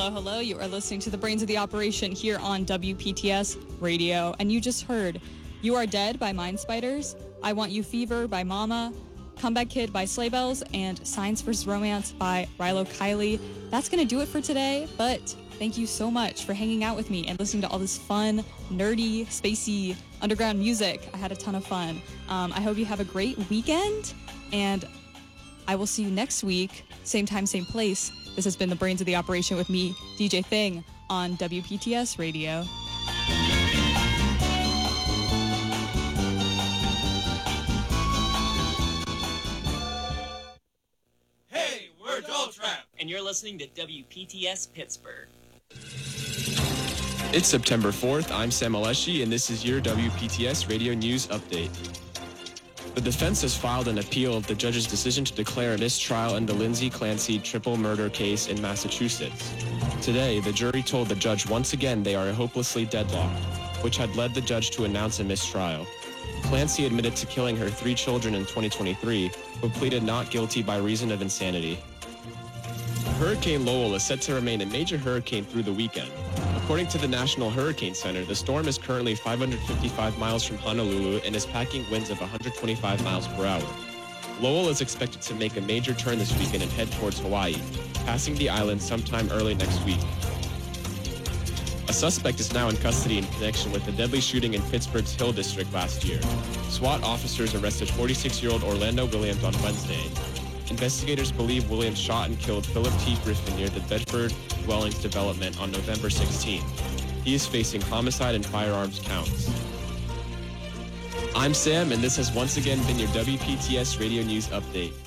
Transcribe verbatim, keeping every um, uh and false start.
Hello, hello. You are listening to the Brains of the Operation here on W P T S Radio. And you just heard You Are Dead by Mind Spiders, I Want You Fever by Mama, Comeback Kid by Sleigh Bells, and Science versus. Romance by Rilo Kiley. That's going to do it for today, but thank you so much for hanging out with me and listening to all this fun, nerdy, spacey, underground music. I had a ton of fun. Um, I hope you have a great weekend, and I will see you next week, same time, same place. This has been the Brains of the Operation with me, D J Thing, on W P T S Radio. Hey, we're Doll Trap, and you're listening to W P T S Pittsburgh. It's September fourth. I'm Sam Alessi, and this is your W P T S Radio News Update. The defense has filed an appeal of the judge's decision to declare a mistrial in the Lindsay Clancy triple murder case in Massachusetts. Today, the jury told the judge once again they are hopelessly deadlocked, which had led the judge to announce a mistrial. Clancy admitted to killing her three children in twenty twenty-three, but pleaded not guilty by reason of insanity. Hurricane Lowell is set to remain a major hurricane through the weekend. According to the National Hurricane Center, the storm is currently five hundred fifty-five miles from Honolulu and is packing winds of one hundred twenty-five miles per hour. Lowell is expected to make a major turn this weekend and head towards Hawaii, passing the island sometime early next week. A suspect is now in custody in connection with the deadly shooting in Pittsburgh's Hill District last year. SWAT officers arrested forty-six-year-old Orlando Williams on Wednesday. Investigators believe Williams shot and killed Philip T. Griffin near the Bedford Dwellings development on November sixteenth. He is facing homicide and firearms counts. I'm Sam, and this has once again been your W P T S Radio News Update.